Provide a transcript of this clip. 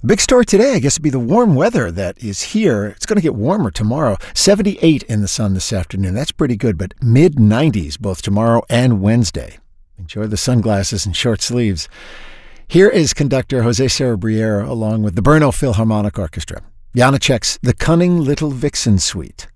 Big story today, I guess, would be the warm weather that is here. It's going to get warmer tomorrow. 78 in the sun this afternoon. That's pretty good, but mid-90s both tomorrow and Wednesday. Enjoy the sunglasses and short sleeves. Here is conductor Jose Cerebriero along with the Brno Philharmonic Orchestra. Janacek's The Cunning Little Vixen Suite.